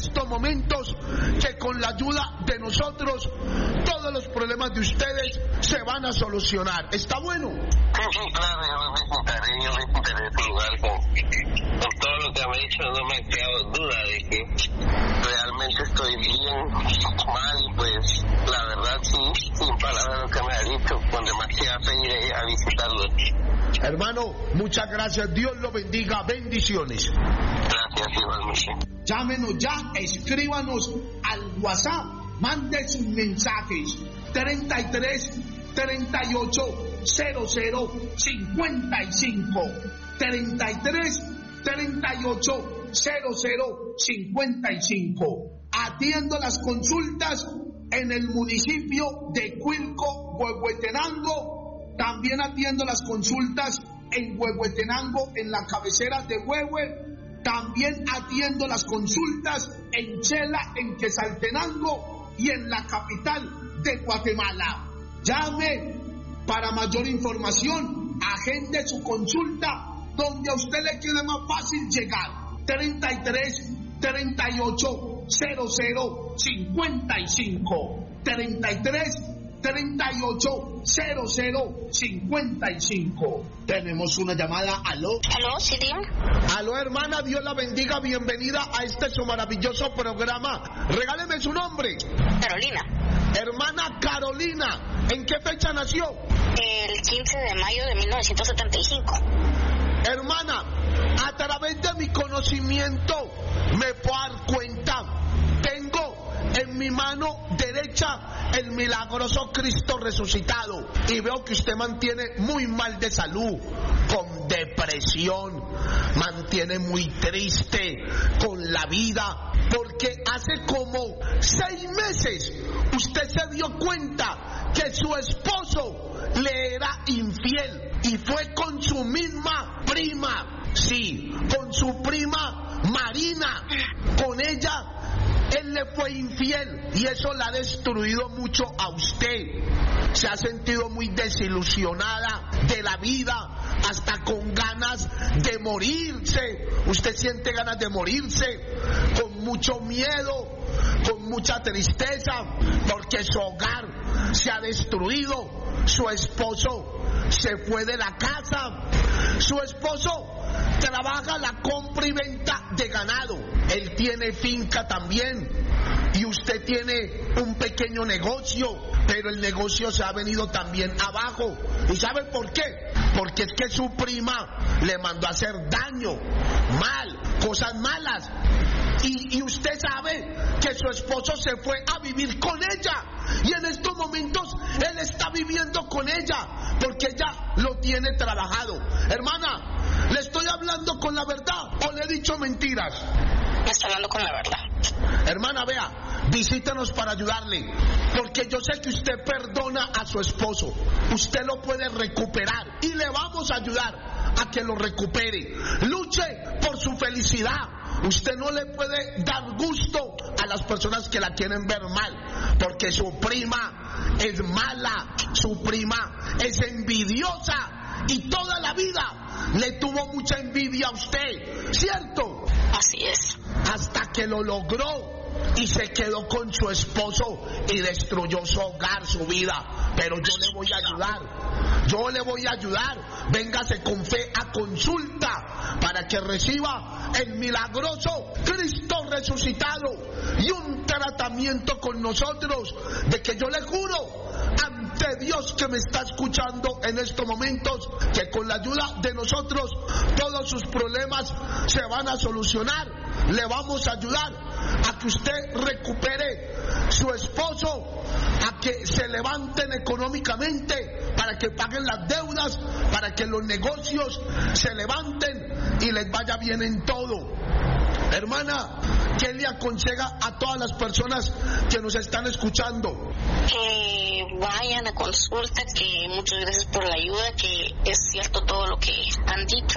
estos momentos que con la ayuda de nosotros todos los problemas de ustedes se van a solucionar. ¿Está bueno? Sí, claro, yo visitaré ese lugar con todo lo que me ha dicho. No me ha quedado duda de que realmente estoy bien mal, y pues la verdad sí, sin palabras lo que me ha dicho, con demasiada fe iré a visitarlo. Hermano, muchas gracias, Dios lo bendiga, bendiciones. Gracias, igualmente. Llámenos ya, escríbanos al WhatsApp, mande sus mensajes 33 38 00 55 33 38 00 55. Atiendo las consultas en el municipio de Cuilco, Huehuetenango. También atiendo las consultas en Huehuetenango, en la cabecera de Huehue. También atiendo las consultas en Chela, en Quetzaltenango y en la capital de Guatemala. Llame para mayor información, agende su consulta donde a usted le quede más fácil llegar. 33 38 00 55 33 38 00 55. Tenemos una llamada. ¿Aló? ¿Aló, sí, dime? Aló, hermana, Dios la bendiga, bienvenida a este su maravilloso programa. Regáleme su nombre. Carolina. Hermana Carolina, ¿en qué fecha nació? El 15 de mayo de 1975. Hermana, a través de mi conocimiento me puedo dar cuenta, tengo en mi mano derecha el milagroso Cristo resucitado, y veo que usted mantiene muy mal de salud, con depresión, mantiene muy triste con la vida, porque hace como 6 meses usted se dio cuenta que su esposo le era infiel, y fue con su misma prima, sí, con su prima Marina, con ella él le fue infiel, y eso la ha destruido mucho a usted. Se ha sentido muy desilusionada de la vida, hasta con ganas de morirse. Usted siente ganas de morirse, con mucho miedo, con mucha tristeza, porque su hogar se ha destruido. Su esposo se fue de la casa. Su esposo trabaja la compra y venta de ganado. Él tiene finca también, y usted tiene un pequeño negocio, pero el negocio se ha venido también abajo. ¿Y sabe por qué? Porque es que su prima le mandó a hacer daño, mal, cosas malas. Y usted sabe que su esposo se fue a vivir con ella, y en estos momentos él está viviendo con ella porque ella lo tiene trabajado. Hermana, ¿le estoy hablando con la verdad o le he dicho mentiras? Me está hablando con la verdad. Hermana, vea, visítenos para ayudarle, porque yo sé que usted perdona a su esposo, usted lo puede recuperar y le vamos a ayudar a que lo recupere. Luche por su felicidad. Usted no le puede dar gusto a las personas que la quieren ver mal, porque su prima es mala, su prima es envidiosa, y toda la vida le tuvo mucha envidia a usted, ¿cierto? Así es. Hasta que lo logró y se quedó con su esposo y destruyó su hogar, su vida. Pero yo le voy a ayudar, yo le voy a ayudar. Véngase con fe a consulta para que reciba el milagroso Cristo resucitado y un tratamiento con nosotros, de que yo le juro ante Dios que me está escuchando en estos momentos, que con la ayuda de nosotros todos sus problemas se van a solucionar. Le vamos a ayudar a que usted recupere su esposo, a que se levanten económicamente, para que paguen las deudas, para que los negocios se levanten y les vaya bien en todo. Hermana, ¿qué le aconseja a todas las personas que nos están escuchando? Que vayan a consulta, que muchas gracias por la ayuda, que es cierto todo lo que han dicho,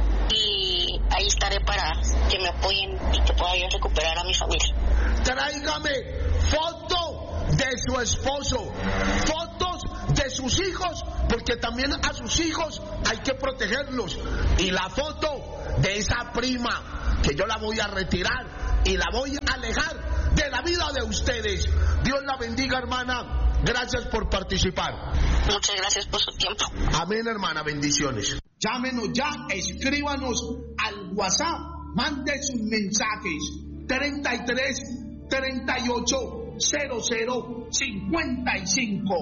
y ahí estaré para que me apoyen y que pueda yo recuperar a mi familia. Tráigame foto de su esposo, fotos de sus hijos, porque también a sus hijos hay que protegerlos, y la foto de esa prima, que yo la voy a retirar, y la voy a alejar de la vida de ustedes. Dios la bendiga, hermana. Gracias por participar. Muchas gracias por su tiempo. Amén, hermana. Bendiciones. Llámenos ya, escríbanos al WhatsApp, mande sus mensajes. 33 38 00 55.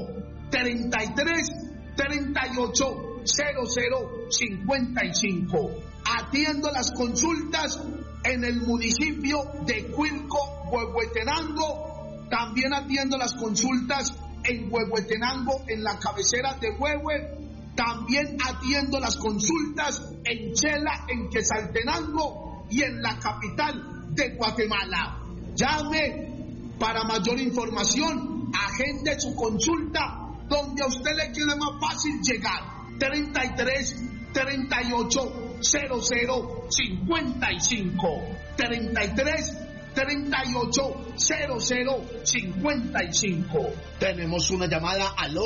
33 38 00 55. Atiendo las consultas en el municipio de Cuilco, Huehuetenango. También atiendo las consultas en Huehuetenango, en la cabecera de Huehue. También atiendo las consultas en Chela, en Quetzaltenango y en la capital de Guatemala. Llame para mayor información, agende su consulta donde a usted le quede más fácil llegar. 33 38 00 55. 33 38 00 55. Tenemos una llamada. ¿Aló?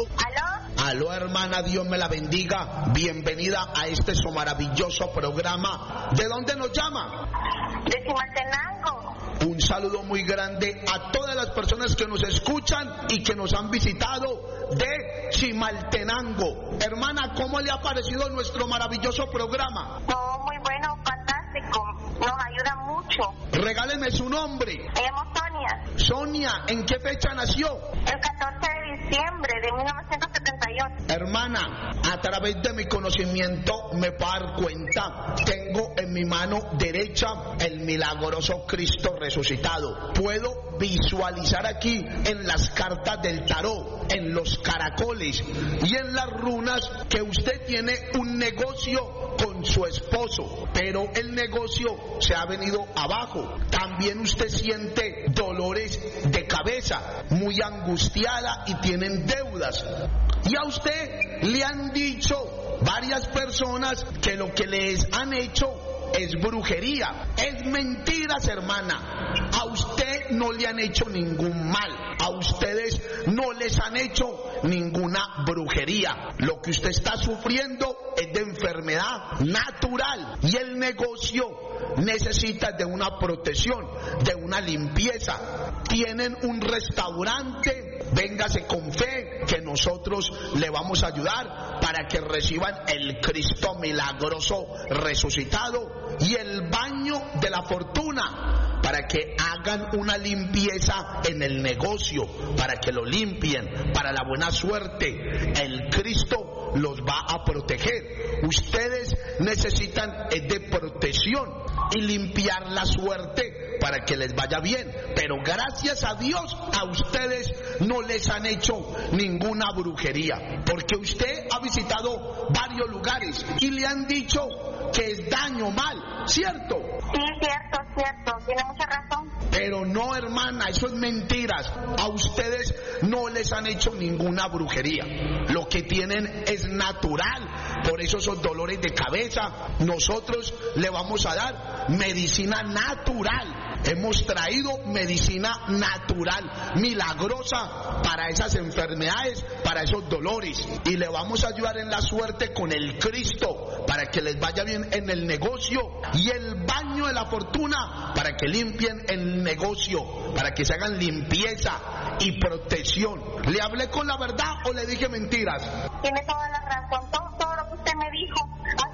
Aló, hermana, Dios me la bendiga. Bienvenida a este su maravilloso programa. ¿De dónde nos llama? De Chimaltenango. Un saludo muy grande a todas las personas que nos escuchan y que nos han visitado de Chimaltenango. Hermana, ¿cómo le ha parecido nuestro maravilloso programa? No, muy bueno, fantástico. Nos ayuda mucho. Regáleme su nombre. Me llamo Sonia. Sonia, ¿en qué fecha nació? El 14 de diciembre de 1978. Hermana, a través de mi conocimiento me puedo dar cuenta, tengo en mi mano derecha el milagroso Cristo resucitado. Puedo visualizar aquí en las cartas del tarot, en los caracoles y en las runas que usted tiene un negocio con su esposo, pero el negocio se ha venido abajo. También usted siente dolores de cabeza, muy angustiada y tienen deudas. Y a usted le han dicho varias personas que lo que les han hecho es brujería. Es mentiras, hermana. A usted no le han hecho ningún mal. A ustedes no les han hecho ninguna brujería. Lo que usted está sufriendo es de enfermedad natural. Y el negocio necesita de una protección, de una limpieza. Tienen un restaurante, véngase con fe que nosotros le vamos a ayudar para que reciban el Cristo milagroso resucitado y el baño de la fortuna, para que hagan una limpieza en el negocio, para que lo limpien, para la buena suerte. El Cristo los va a proteger. Ustedes necesitan de protección y limpiar la suerte para que les vaya bien, pero gracias a Dios a ustedes no les han hecho ninguna brujería, porque usted ha visitado varios lugares y le han dicho que es daño, mal, ¿cierto? Sí, cierto, tiene mucha razón. Pero no, hermana, eso es mentiras. A ustedes no les han hecho ninguna brujería. Lo que tienen es natural. Por eso esos dolores de cabeza, nosotros le vamos a dar medicina natural. Hemos traído medicina natural, milagrosa, para esas enfermedades, para esos dolores. Y le vamos a ayudar en la suerte con el Cristo, para que les vaya bien en el negocio, y el baño de la fortuna, para que limpien el negocio, para que se hagan limpieza y protección. ¿Le hablé con la verdad o le dije mentiras? Tiene toda la razón. Todo lo que usted me dijo,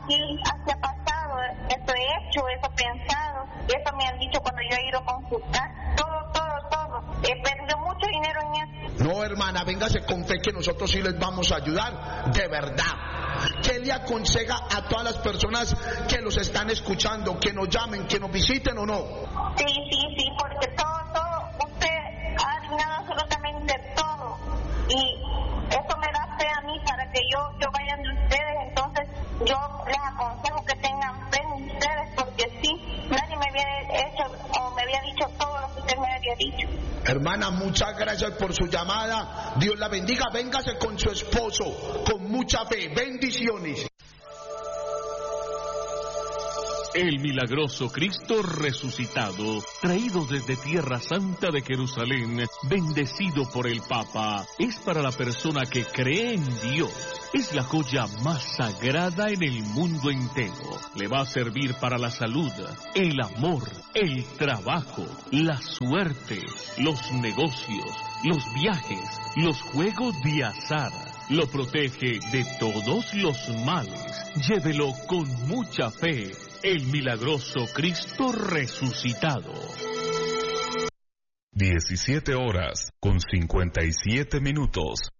así ha pasado. Eso he hecho, eso he pensado. Eso me han dicho cuando yo he ido a consultar. Todo. He perdido mucho dinero en eso. No, hermana, véngase con fe que nosotros sí les vamos a ayudar, de verdad. ¿Qué le aconseja a todas las personas que los están escuchando, que nos llamen, que nos visiten o no? Sí, porque todo, usted ha adivinado absolutamente todo. Y eso me da fe a mí para que yo vaya de ustedes. Entonces yo les aconsejo que tengan fe en ustedes, porque sí, nadie me había hecho o me había dicho todo lo que usted me había dicho. Hermana, muchas gracias por su llamada. Dios la bendiga. Véngase con su esposo, con mucha fe. Bendiciones. El milagroso Cristo resucitado, traído desde Tierra Santa de Jerusalén, bendecido por el Papa, es para la persona que cree en Dios es la joya más sagrada en el mundo entero. Le va a servir para la salud, el amor, el trabajo, la suerte, los negocios, los viajes, los juegos de azar. Lo protege de todos los males. Llévelo con mucha fe. El milagroso Cristo resucitado. 17 horas con 57 minutos.